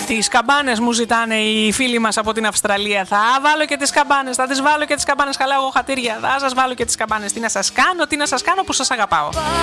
Τις καμπάνες μου ζητάνε οι φίλοι μας από την Αυστραλία. Θα βάλω και τις καμπάνες, θα τις βάλω και τις καμπάνες. Χαλάω εγώ χατήρια. Θα σας βάλω και τις καμπάνες. Τι να σας κάνω, που σας αγαπάω.